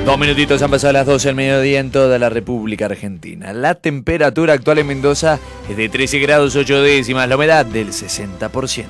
2 minutitos han pasado las 12 del mediodía en toda la República Argentina. La temperatura actual en Mendoza es de 13 grados 8 décimas, la humedad del 60%.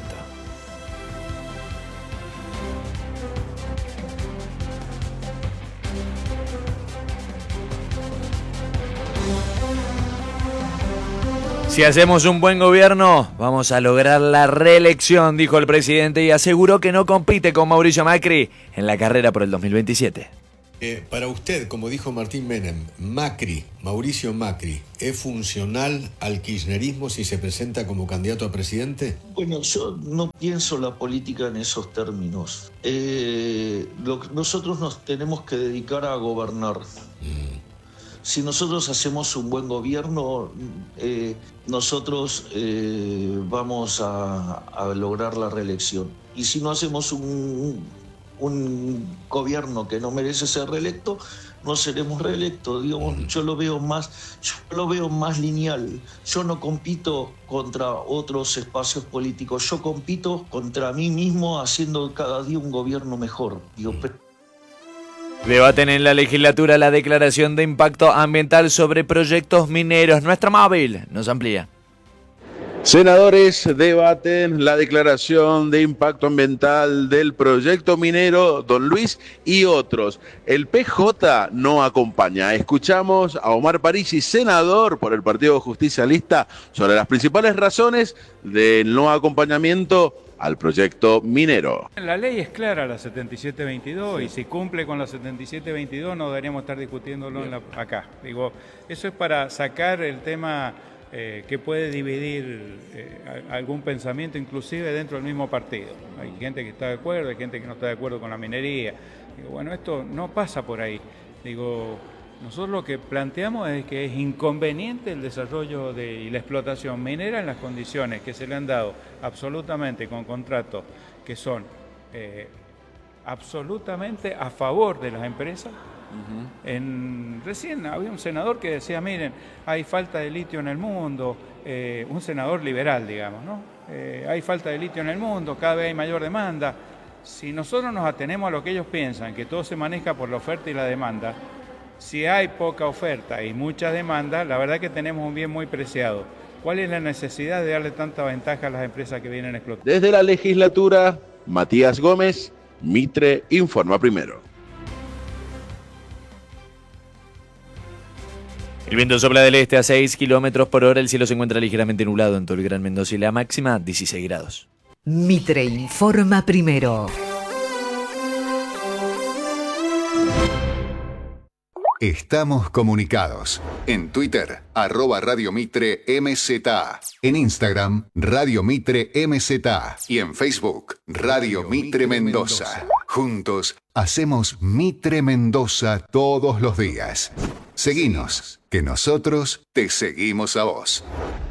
Si hacemos un buen gobierno, vamos a lograr la reelección, dijo el presidente, y aseguró que no compite con Mauricio Macri en la carrera por el 2027. Para usted, como dijo Martín Menem, Mauricio Macri, ¿es funcional al kirchnerismo si se presenta como candidato a presidente? Bueno, yo no pienso la política en esos términos. Nosotros nos tenemos que dedicar a gobernar. Si nosotros hacemos un buen gobierno, nosotros vamos a lograr la reelección. Y si no hacemos un gobierno que no merece ser reelecto, no seremos reelectos. Digamos, yo lo veo más lineal. Yo no compito contra otros espacios políticos. Yo compito contra mí mismo, haciendo cada día un gobierno mejor. Debaten en la legislatura la declaración de impacto ambiental sobre proyectos mineros. Nuestra móvil nos amplía. Senadores debaten la declaración de impacto ambiental del proyecto minero Don Luis y otros. El PJ no acompaña. Escuchamos a Omar Parisi, senador por el Partido Justicialista, sobre las principales razones del no acompañamiento al proyecto minero. La ley es clara, la 7722, y si cumple con la 7722 no deberíamos estar discutiéndolo acá. Digo, eso es para sacar el tema que puede dividir algún pensamiento, inclusive dentro del mismo partido. Hay gente que está de acuerdo, hay gente que no está de acuerdo con la minería. Digo, bueno, esto no pasa por ahí. Digo, nosotros lo que planteamos es que es inconveniente el desarrollo y la explotación minera en las condiciones que se le han dado, absolutamente con contratos que son absolutamente a favor de las empresas. Recién había un senador que decía, miren, hay falta de litio en el mundo, un senador liberal, digamos, ¿no? Hay falta de litio en el mundo, cada vez hay mayor demanda. Si nosotros nos atenemos a lo que ellos piensan, que todo se maneja por la oferta y la demanda, si hay poca oferta y mucha demanda, la verdad que tenemos un bien muy preciado. ¿Cuál es la necesidad de darle tanta ventaja a las empresas que vienen a explotar? Desde la legislatura, Matías Gómez, Mitre Informa Primero. El viento sopla del este a 6 kilómetros por hora. El cielo se encuentra ligeramente nublado en todo el Gran Mendoza y la máxima 16 grados. Mitre Informa Primero. Estamos comunicados. En Twitter, @Radio Mitre MZA. En Instagram, Radio Mitre MZA. Y en Facebook, Radio Mitre Mendoza. Juntos, hacemos Mitre Mendoza todos los días. Seguinos, que nosotros te seguimos a vos.